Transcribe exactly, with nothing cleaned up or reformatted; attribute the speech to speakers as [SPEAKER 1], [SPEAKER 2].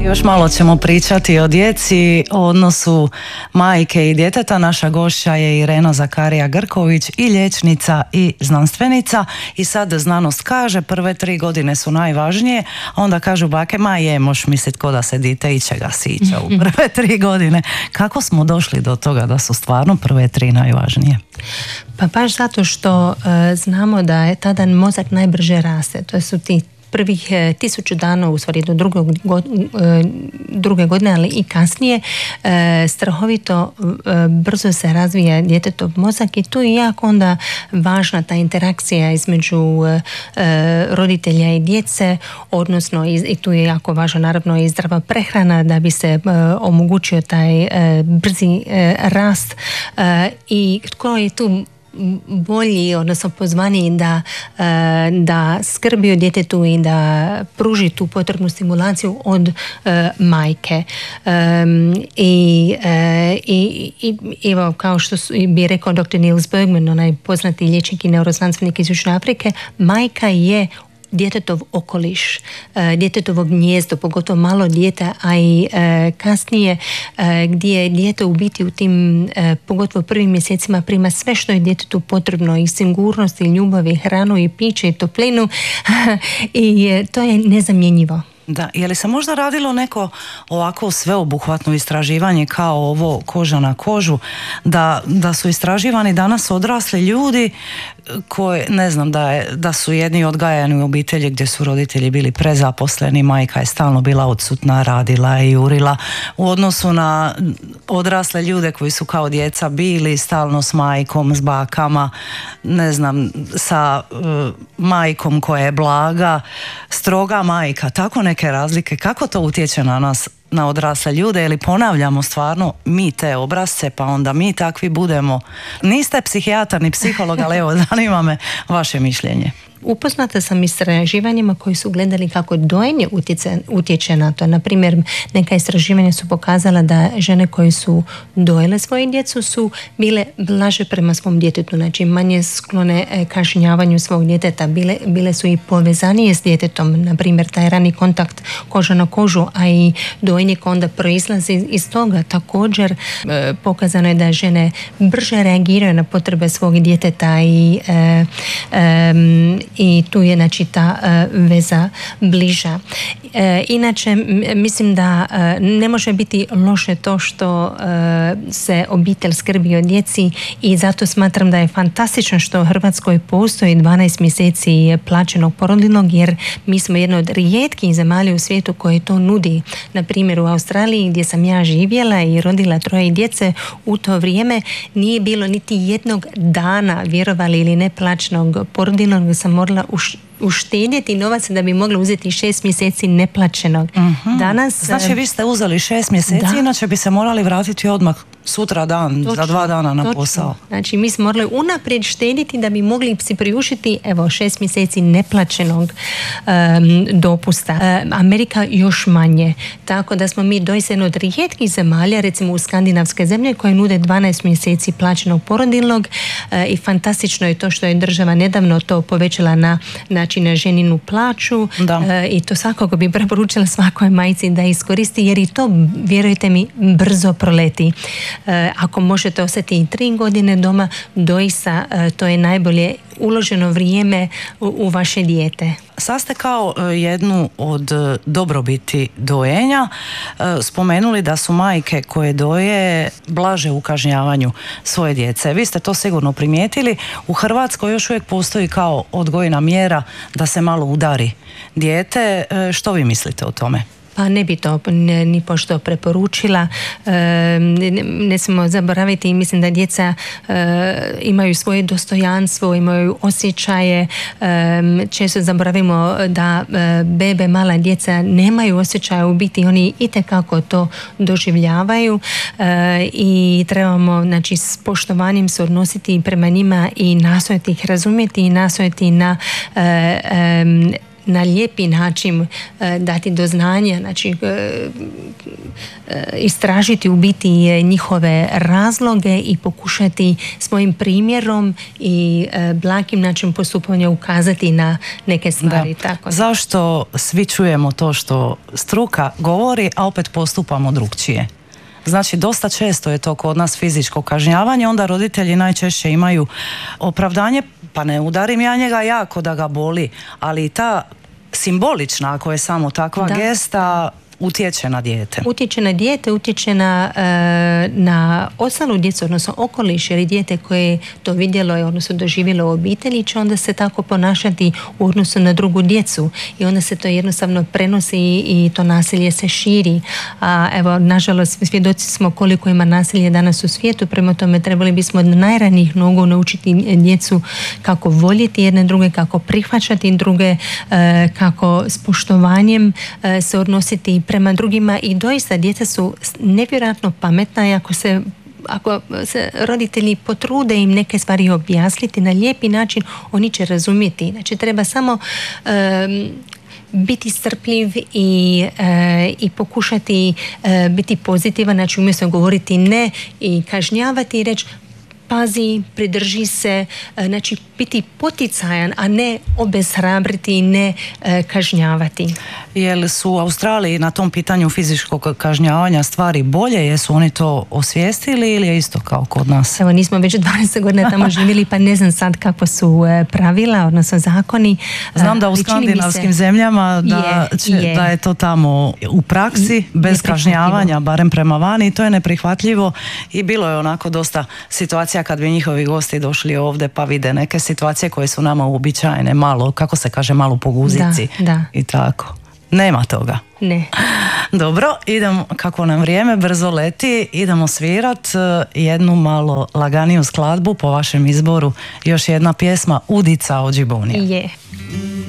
[SPEAKER 1] Još malo ćemo pričati o djeci, o odnosu majke i djeteta. Naša gošća je Irena Zakarija Grković, i liječnica i znanstvenica. I sad znanost kaže, prve tri godine su najvažnije, a onda kažu bake, ma je, moš mislit ko da se dite ičega sića u prve tri godine. Kako smo došli do toga da su stvarno prve tri najvažnije?
[SPEAKER 2] Pa baš zato što uh, znamo da je tada mozak najbrže raste. To su ti prvih e, tisuću dana, u stvari do drugog, go, e, druge godine, ali i kasnije, e, strahovito e, brzo se razvija djetetov mozak i tu je jako onda važna ta interakcija između e, roditelja i djece, odnosno i, i tu je jako važna naravno i zdrava prehrana da bi se e, omogućio taj e, brzi e, rast e, i tko je tu bolji, odnosno pozvaniji da, da skrbi o djetetu i da pruži tu potrebnu stimulaciju od uh, majke. Um, i, uh, i, i evo, kao što su, bi rekao doktor Niels Bergman, onaj poznati liječnik i neuroznanstvenik iz Južne Afrike, majka je djetetov okoliš, djetetovo gnijezdo, pogotovo malo dijete, a i e, kasnije e, gdje je dijete u biti u tim, e, pogotovo prvim mjesecima prima sve što je djetetu potrebno, i sigurnost, i ljubav, i hranu, i piće, i toplinu i e, to je nezamjenjivo.
[SPEAKER 1] Da, je li se možda radilo neko ovako sveobuhvatno istraživanje kao ovo koža na kožu, da, da su istraživani danas odrasli ljudi koje, ne znam, da, je, da su jedni odgajani u obitelji gdje su roditelji bili prezaposleni, majka je stalno bila odsutna, radila i jurila, u odnosu na odrasle ljude koji su kao djeca bili stalno s majkom, s bakama, ne znam, sa uh, majkom koja je blaga, stroga majka, tako neke razlike. Kako to utječe na nas, na odrasle ljude, ili ponavljamo stvarno mi te obrazce pa onda mi takvi budemo? Niste psihijatar ni psiholog, ali evo, zanima me vaše mišljenje.
[SPEAKER 2] Upoznata sam istraživanjima koji su gledali kako dojenje utječe, utječe na to. Naprimjer, neka istraživanja su pokazala da žene koje su dojele svoje djecu su bile blaže prema svom djetetu, znači manje sklone kažnjavanju svog djeteta, bile, bile su i povezanije s djetetom, naprimjer taj rani kontakt koža na kožu, a i dojenje onda proizlazi iz toga. Također e, pokazano je da žene brže reagiraju na potrebe svog djeteta i e, e, i tu je znači ta uh, veza bliža. E, inače, mislim da uh, ne može biti loše to što uh, se obitelj skrbi o djeci, i zato smatram da je fantastično što u Hrvatskoj postoji dvanaest mjeseci plaćenog porodiljnog, jer mi smo jedna od rijetkih zemalja u svijetu koje to nudi. Na primjer, u Australiji gdje sam ja živjela i rodila troje djece, u to vrijeme nije bilo niti jednog dana, vjerovali ili ne, plaćenog porodiljnog, sam morala uš, uštedjeti novac da bi mogla uzeti šest mjeseci neplaćenog. Uh-huh. Danas,
[SPEAKER 1] znači vi ste uzeli šest mjeseci, da. Inače bi se morali vratiti odmah sutra dan, točno, za dva dana na točno. Posao.
[SPEAKER 2] Znači mi smo morali unaprijed štediti da bi mogli si priušiti evo šest mjeseci neplaćenog um, dopusta. Um, Amerika još manje. Tako da smo mi doista jedna od rijetkih zemalja, recimo u skandinavske zemlje, koje nude dvanaest mjeseci plaćenog porodiljnog, uh, i fantastično je to što je država nedavno to povećala na, znači, na ženinu plaću, uh, i to svakako bi preporučila svakoj majci da iskoristi, jer i to, vjerujte mi, brzo proleti. Ako možete ostati i tri godine doma, doista to je najbolje uloženo vrijeme u, u vaše dijete.
[SPEAKER 1] Sad ste kao jednu od dobrobiti dojenja spomenuli da su majke koje doje blaže u kažnjavanju svoje djece. Vi ste to sigurno primijetili. U Hrvatskoj još uvijek postoji kao odgojna mjera da se malo udari dijete. Što vi mislite o tome?
[SPEAKER 2] Pa ne bi to ni pošto preporučila. E, ne, ne smemo zaboraviti, mislim da djeca e, imaju svoje dostojanstvo, imaju osjećaje. E, često zaboravimo da e, bebe, mala djeca nemaju osjećaja, u biti oni itekako to doživljavaju, e, i trebamo, znači, s poštovanjem se odnositi prema njima i nastojati ih razumjeti i nastojati na e, e, na lijepi način dati do znanja, znači istražiti u biti njihove razloge i pokušati svojim primjerom i blagim načinom postupanja ukazati na neke stvari. Tako.
[SPEAKER 1] Zašto svi čujemo to što struka govori, a opet postupamo drukčije? Znači, dosta često je to kod nas fizičko kažnjavanje, onda roditelji najčešće imaju opravdanje, pa ne udarim ja njega jako da ga boli, ali ta simbolična, ako je samo takva da. gesta, utječe na dijete.
[SPEAKER 2] Utječe na dijete, utječe na, na ostalu djecu, odnosno okoliš, jer i dijete koje je to vidjelo i odnosno doživjelo u obitelji će onda se tako ponašati u odnosu na drugu djecu i onda se to jednostavno prenosi i to nasilje se širi. A evo, nažalost, svjedoci smo koliko ima nasilje danas u svijetu, prema tome trebali bismo od najranijih nogu naučiti djecu kako voljeti jedne druge, kako prihvaćati druge, kako s poštovanjem se odnositi prema drugima i doista djeca su nevjerojatno pametna i ako se ako se roditelji potrude im neke stvari objasniti na lijepi način, oni će razumjeti. Znači treba samo um, biti strpljiv i, e, i pokušati e, biti pozitivan, znači umjesto govoriti ne i kažnjavati i reći pazi, pridrži se, znači biti poticajan, a ne obeshrabriti i ne e, kažnjavati.
[SPEAKER 1] Jel su u Australiji na tom pitanju fizičkog kažnjavanja stvari bolje? Jesu oni to osvijestili ili je isto kao kod nas?
[SPEAKER 2] Evo, nismo već dvadeset godina tamo živjeli, pa ne znam sad kako su pravila, odnosno zakoni.
[SPEAKER 1] Znam da u skandinavskim se... zemljama da, će, je. da je to tamo u praksi, bez kažnjavanja, barem prema vani, i to je neprihvatljivo i bilo je onako dosta situacija kad bi njihovi gosti došli ovdje pa vide neke situacije koje su nama uobičajene, malo, kako se kaže, malo po guzici
[SPEAKER 2] da, da.
[SPEAKER 1] i tako. Nema toga.
[SPEAKER 2] Ne.
[SPEAKER 1] Dobro, idemo, kako nam vrijeme brzo leti, idemo svirat jednu malo laganiju skladbu po vašem izboru. Još jedna pjesma, Udica od Džibonija.
[SPEAKER 2] Je.